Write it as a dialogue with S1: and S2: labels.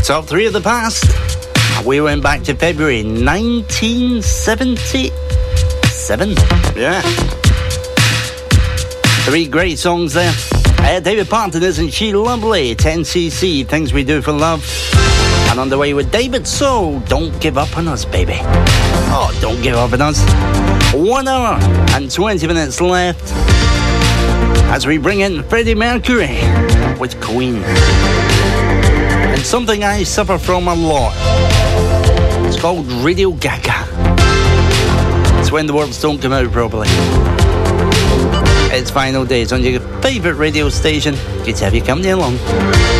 S1: Top 3 of the past. We went back to February 1977. Yeah. 3 great songs there. David Parton, Isn't She Lovely? 10cc, Things We Do for Love. And on the way with David So, Don't Give Up on Us, baby. Oh, don't give up on us. 1 hour and 20 minutes left as we bring in Freddie Mercury with Queen. And something I suffer from a lot. It's called Radio Gaga. It's when the words don't come out properly. It's Final Days on your favourite radio station. Good to have you company along.